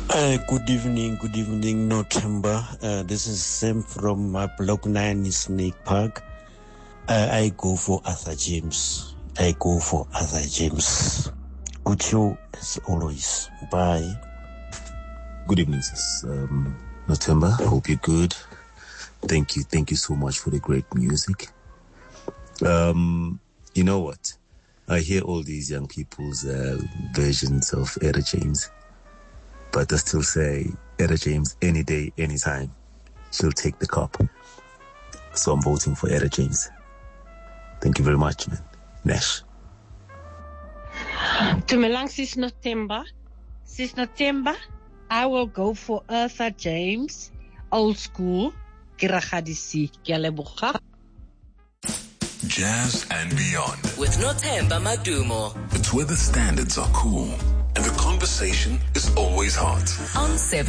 Good evening, November. This is Sam from Block 9 in Snake Park. I go for Arthur James. Good show as always. Bye. Good evening, sis. November, hope you're good. Thank you so much for the great music. You know what? I hear all these young people's versions of Etta James. But I still say, Etta James, any day, anytime, she'll take the cup. So I'm voting for Etta James. Thank you very much, man. Nash. Dumelang, Sis November, I will go for Arthur James, old school, Kiragadisi, Kialebocha. Jazz and beyond. With Nothemba Madumo. It's where the standards are cool and the conversation is always hot. On 7.